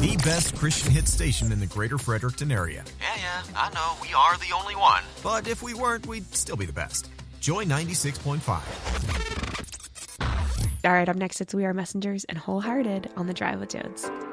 The best Christian hit station in the greater Fredericton area. Yeah, I know. We are the only one. But if we weren't, we'd still be the best. Joy 96.5. All right, up next, it's We Are Messengers and Wholehearted on The Drive with Jones.